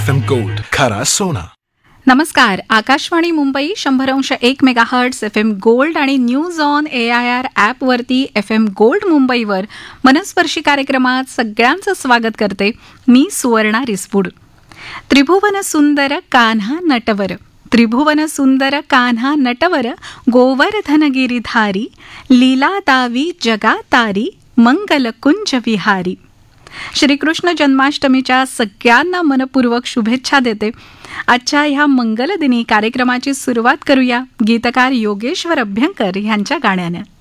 FM Gold, खरा सोना. नमस्कार. Akashvani Mumbai 100.1 megahertz FM gold आणि न्यूज ऑन AIR ॲपवरती FM गोल्ड मुंबईवर मनस्पर्शी कार्यक्रमात सगळ्यांचं स्वागत करते. मी सुवर्णा रिसपूड. त्रिभुवन सुंदर कान्हा नटवर, त्रिभुवन सुंदर कान्हा नटवर, गोवर्धन गिरिधारी, लीला दावी जगातारी, मंगल कुंज विहारी. श्रीकृष्ण जन्माष्टमीच्या सगळ्यांना मनपूर्वक शुभेच्छा देते. आजच्या ह्या मंगलदिनी कार्यक्रमाची सुरुवात करूया गीतकार योगेश्वर अभ्यंकर यांच्या गाण्यानं.